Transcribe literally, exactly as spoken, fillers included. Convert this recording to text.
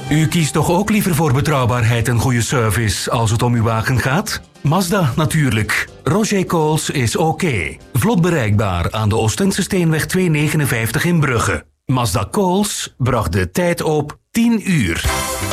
U kiest toch ook liever voor betrouwbaarheid en goede service als het om uw wagen gaat? Mazda natuurlijk. Roger Coles is oké. Vlot bereikbaar aan de Oostense Steenweg tweehonderdnegenenvijftig in Brugge. Mazda Coles bracht de tijd op tien uur.